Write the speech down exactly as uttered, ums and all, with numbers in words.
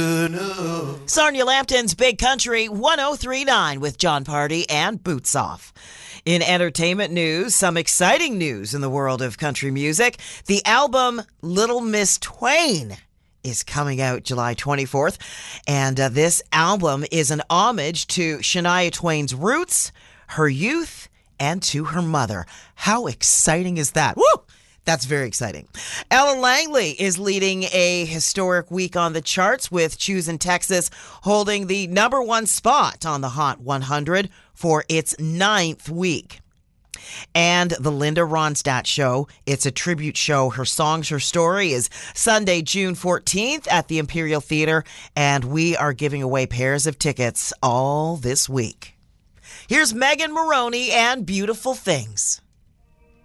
Sarnia Lambton's Big Country one oh three point nine with John Party and Boots Off. In entertainment news, some exciting news in the world of country music. The album Little Miss Twain is coming out July twenty-fourth. And uh, this album is an homage to Shania Twain's roots, her youth, and to her mother. How exciting is that? Woo! That's very exciting. Ellen Langley is leading a historic week on the charts with Choosing Texas holding the number one spot on the Hot one hundred for its ninth week. And the Linda Ronstadt Show, it's a tribute show. Her Songs, Her Story is Sunday, June fourteenth at the Imperial Theater, and we are giving away pairs of tickets all this week. Here's Megan Maroney and Beautiful Things.